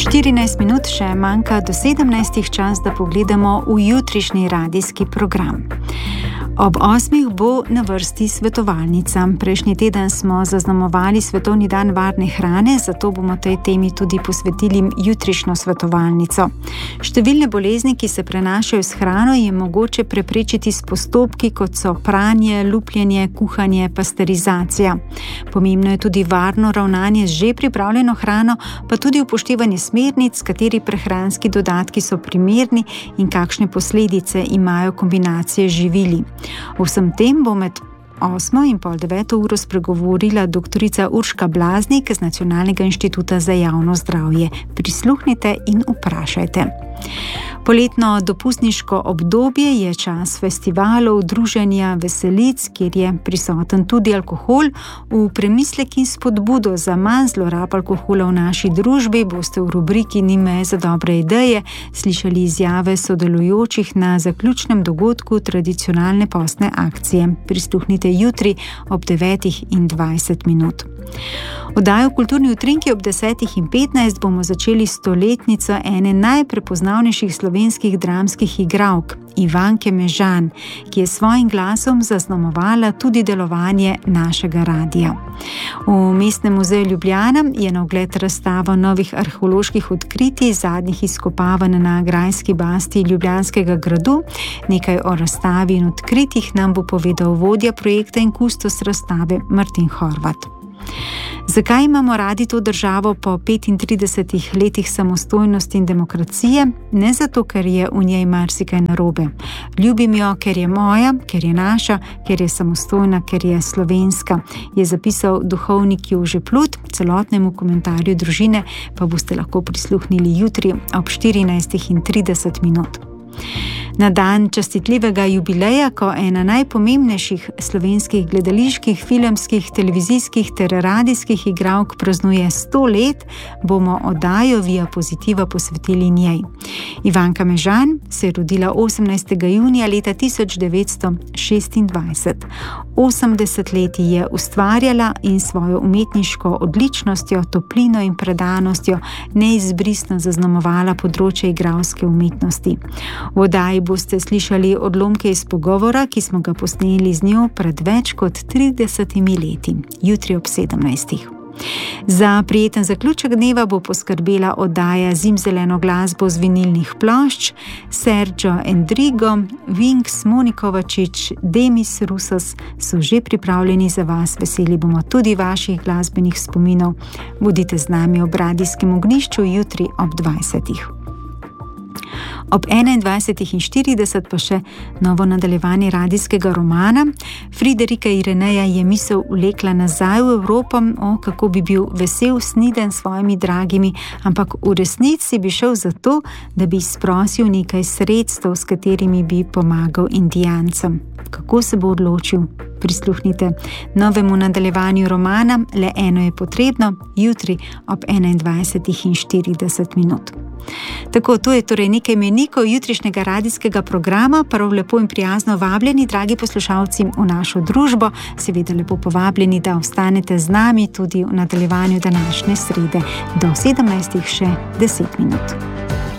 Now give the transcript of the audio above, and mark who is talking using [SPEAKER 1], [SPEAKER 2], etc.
[SPEAKER 1] 14 minut še manjka do 17. čas, da pogledamo v jutrišnji radijski program. Ob 8. bo na vrsti svetovalnica. Prejšnji teden smo zaznamovali Svetovni dan varne hrane, zato bomo tej temi tudi posvetili jutrišnjo svetovalnico. Številne bolezni, ki se prenašajo s hrano, je mogoče preprečiti s postopki, kot so pranje, lupljenje, kuhanje, pasterizacija. Pomembno je tudi varno ravnanje z že pripravljeno hrano, pa tudi upoštevanje smernic, kateri prehranski dodatki so primerni in kakšne posledice imajo kombinacije živili. O vsem tem bo med 8. in pol 9. uro spregovorila doktorica Urška Blaznik z Nacionalnega inštituta za javno zdravje. Prisluhnite in vprašajte. Poletno dopustniško obdobje je čas festivalov, druženja, veselic, kjer je prisoten tudi alkohol. V premislek in spodbudo za manj zlorab alkohola v naši družbi boste v rubriki Ni meje za dobre ideje slišali izjave sodelujočih na zaključnem dogodku tradicionalne postne akcije. Prisluhnite jutri ob 9:20. Oddajo Kulturni utrinki ob 10:15 bomo začeli stoletnico ene najprepoznavnejših slovenskih dramskih igralk, Ivanke Mežan, ki je svojim glasom zaznamovala tudi delovanje našega radia. V Mestnem muzeju Ljubljana je na ogled razstava novih arheoloških odkritij zadnjih izkopavanj na grajski basti Ljubljanskega gradu. Nekaj o razstavi in odkritjih nam bo povedal vodja projekta in kustos razstave Martin Horvat. Zakaj imamo radi to državo po 35 letih samostojnosti in demokracije? Ne zato, ker je v njej marsikaj narobe. Ljubim jo, ker je moja, ker je naša, ker je samostojna, ker je slovenska, je zapisal duhovnik Jože Plut. Celotnemu komentarju družine pa boste lahko prisluhnili jutri ob 14:30. Na dan častitljivega jubileja, ko ena najpomembnejših slovenskih gledaliških, filmskih, televizijskih ter radijskih igralk praznuje 100 let, bomo oddajo Via Pozitiva posvetili njej. Ivanka Mežan se je rodila 18. junija leta 1926. 80 let je ustvarjala in svojo umetniško odličnostjo, toplino in predanostjo neizbrisno zaznamovala področje igralske umetnosti. V oddaji boste slišali odlomke iz pogovora, ki smo ga posneli z njo pred več kot 30 leti, jutri ob 17. Za prijeten zaključek dneva bo poskrbela oddaja Zimzeleno glasbo z vinilnih plošč. Sergio Endrigo, Wings, Monikovačič, Demis Rusos so že pripravljeni za vas. Veseli bomo tudi vaših glasbenih spominov. Bodite z nami ob radijskem ognjišču jutri ob 20. Ob 21:40 pa še novo nadaljevanje radijskega romana. Friderika Ireneja je misel vlekla nazaj v Evropo, kako bi bil vesel sniden s svojimi dragimi, ampak v resnici bi šel zato, da bi izprosil nekaj sredstev, s katerimi bi pomagal Indijancem. Kako se bo odločil? Prisluhnite novemu nadaljevanju romana Le eno je potrebno, jutri ob 21:40. Tako, to je torej nekaj mejnikov jutrišnjega radijskega programa. Prav lepo in prijazno vabljeni, dragi poslušalci, v našo družbo. Seveda lepo povabljeni, da ostanete z nami tudi v nadaljevanju današnje srede. Do 17 še 10 minut.